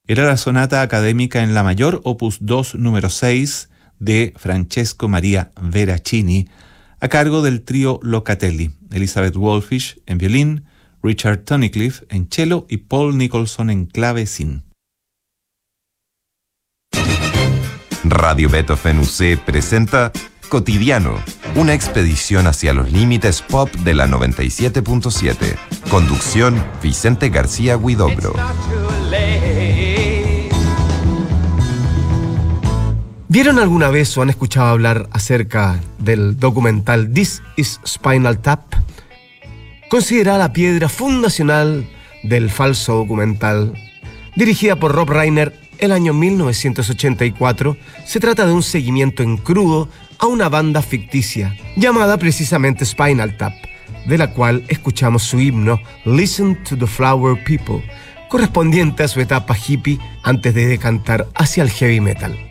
Era la sonata académica en la mayor, opus 2, número 6, de Francesco Maria Veracini, a cargo del trío Locatelli, Elizabeth Wolfish en violín, Richard Tunnicliffe en cello y Paul Nicholson en clavecín. Radio Beethoven UC presenta Cotidiano, una expedición hacia los límites pop de la 97.7. Conducción, Vicente García Huidobro. ¿Vieron alguna vez o han escuchado hablar acerca del documental This is Spinal Tap? Considerada la piedra fundacional del falso documental, dirigida por Rob Reiner el año 1984, se trata de un seguimiento en crudo a una banda ficticia llamada precisamente Spinal Tap, de la cual escuchamos su himno Listen to the Flower People, correspondiente a su etapa hippie antes de decantar hacia el heavy metal.